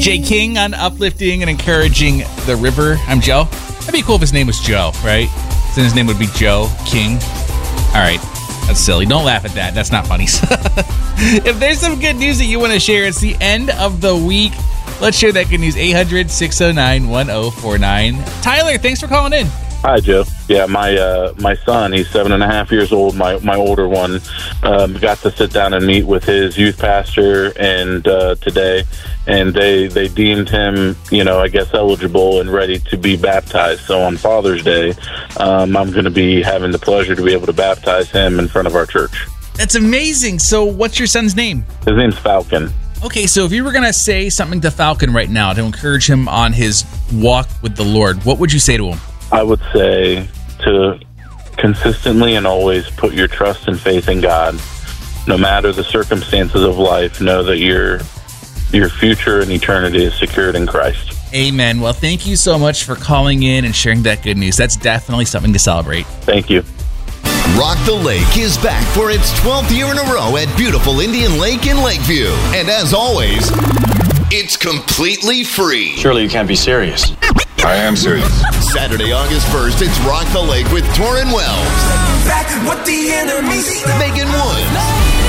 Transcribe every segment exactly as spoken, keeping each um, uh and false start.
Jay King on uplifting and encouraging the river. I'm Joe. That'd be cool if his name was Joe, right? Then his name would be Joe King. All right. That's silly. Don't laugh at that. That's not funny. If there's some good news that you want to share, it's the end of the week. Let's share that good news. eight hundred, six oh nine, one oh four nine. Tyler, thanks for calling in. Hi, Joe. Yeah, my uh, my son, he's seven and a half years old, my, my older one, um, got to sit down and meet with his youth pastor and uh, today, and they, they deemed him, you know, I guess eligible and ready to be baptized. So on Father's Day, um, I'm going to be having the pleasure to be able to baptize him in front of our church. That's amazing. So what's your son's name? His name's Falcon. Okay, so if you were going to say something to Falcon right now to encourage him on his walk with the Lord, what would you say to him? I would say to consistently and always put your trust and faith in God. No matter the circumstances of life, know that your your future and eternity is secured in Christ. Amen. Well, thank you so much for calling in and sharing that good news. That's definitely something to celebrate. Thank you. Rock the Lake is back for its twelfth year in a row at beautiful Indian Lake in Lakeview. And as always, it's completely free. Surely you can't be serious. I am serious. Saturday, August first, it's Rock the Lake with Torrin Wells, back with the enemies, Megan Woods,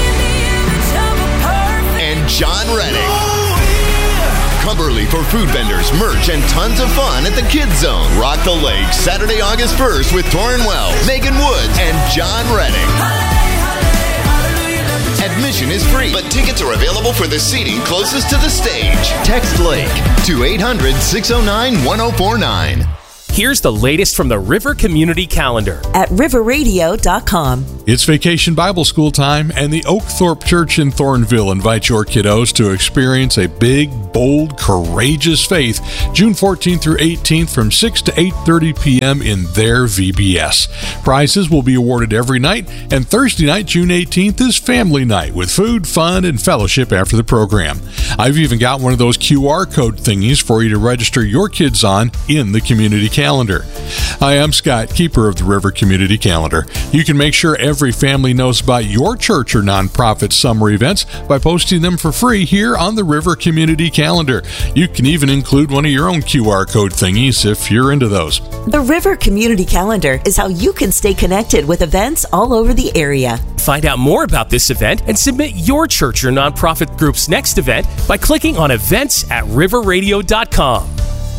and John Reddick. Come early for food vendors, merch, and tons of fun at the Kids Zone. Rock the Lake, Saturday, August first with Torrin Wells, Megan Woods, and John Reddick. Admission is free, but tickets are available for the seating closest to the stage. Text Lake to eight hundred, six oh nine, one oh four nine. Here's the latest from the River Community Calendar at river radio dot com. It's Vacation Bible School time, and the Oakthorpe Church in Thornville invites your kiddos to experience a big, bold, courageous faith June fourteenth through eighteenth from six to eight thirty p.m. in their V B S. Prizes will be awarded every night, and Thursday night, June eighteenth, is family night with food, fun, and fellowship after the program. I've even got one of those Q R code thingies for you to register your kids on in the community calendar. Hi, I'm Scott, keeper of the River Community Calendar. You can make sure every family knows about your church or nonprofit summer events by posting them for free here on the River Community Calendar. You can even include one of your own Q R code thingies if you're into those. The River Community Calendar is how you can stay connected with events all over the area. Find out more about this event and submit your church or nonprofit group's next event by clicking on events at river radio dot com.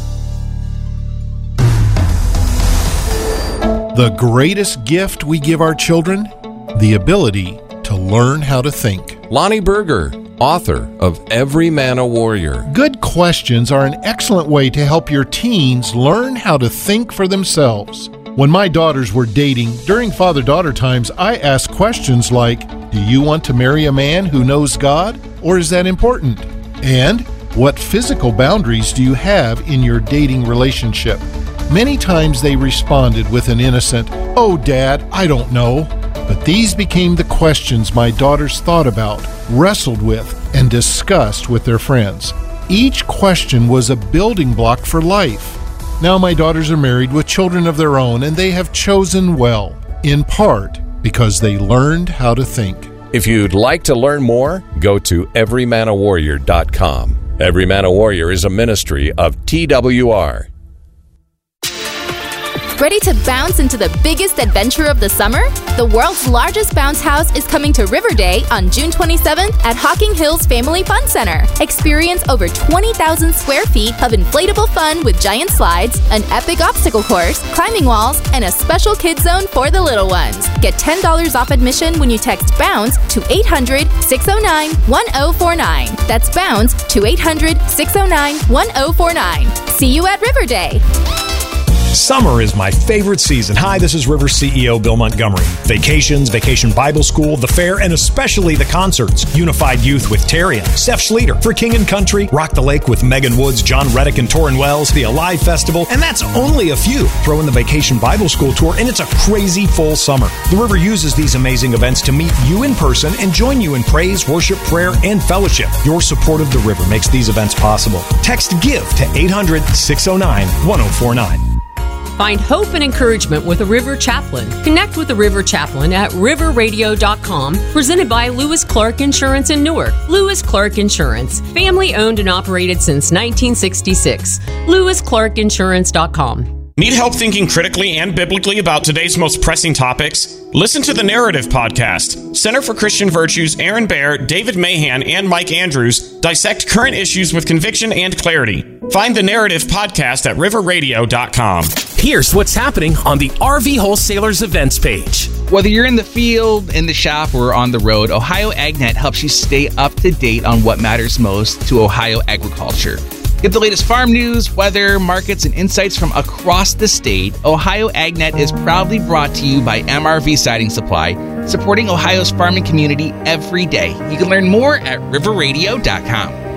The greatest gift we give our children? The ability to learn how to think. Lonnie Berger, author of Every Man a Warrior. Good questions are an excellent way to help your teens learn how to think for themselves. When my daughters were dating, during father-daughter times, I asked questions like, do you want to marry a man who knows God, or is that important? And what physical boundaries do you have in your dating relationship? Many times they responded with an innocent, "Oh, Dad, I don't know." But these became the questions my daughters thought about, wrestled with, and discussed with their friends. Each question was a building block for life. Now my daughters are married with children of their own, and they have chosen well, in part because they learned how to think. If you'd like to learn more, go to every man a warrior dot com. Every Man a Warrior is a ministry of T W R. Ready to bounce into the biggest adventure of the summer? The world's largest bounce house is coming to River Day on June twenty-seventh at Hocking Hills Family Fun Center. Experience over twenty thousand square feet of inflatable fun with giant slides, an epic obstacle course, climbing walls, and a special kids zone for the little ones. Get ten dollars off admission when you text BOUNCE to eight hundred, six oh nine, one oh four nine. That's BOUNCE to eight hundred, six oh nine, one oh four nine. See you at River Day. Summer is my favorite season. Hi, this is River C E O Bill Montgomery. Vacations, Vacation Bible School, the fair, and especially the concerts. Unified Youth with Terry and Steph Schleter. For King and Country, Rock the Lake with Megan Woods, John Reddick, and Torrin Wells. The Alive Festival, and that's only a few. Throw in the Vacation Bible School Tour, and it's a crazy full summer. The River uses these amazing events to meet you in person and join you in praise, worship, prayer, and fellowship. Your support of the River makes these events possible. Text GIVE to eight hundred, six oh nine, one oh four nine. Find hope and encouragement with a River Chaplain. Connect with the River Chaplain at river radio dot com, presented by Lewis Clark Insurance in Newark. Lewis Clark Insurance, family owned and operated since nineteen sixty-six. lewis clark insurance dot com. Need help thinking critically and biblically about today's most pressing topics? Listen to the Narrative Podcast. Center for Christian Virtues' Aaron Baer, David Mahan, and Mike Andrews dissect current issues with conviction and clarity. Find the Narrative Podcast at river radio dot com. Here's what's happening on the R V Wholesalers events page. Whether you're in the field, in the shop, or on the road, Ohio AgNet helps you stay up to date on what matters most to Ohio agriculture. Get the latest farm news, weather, markets, and insights from across the state. Ohio AgNet is proudly brought to you by M R V Siding Supply, supporting Ohio's farming community every day. You can learn more at river radio dot com.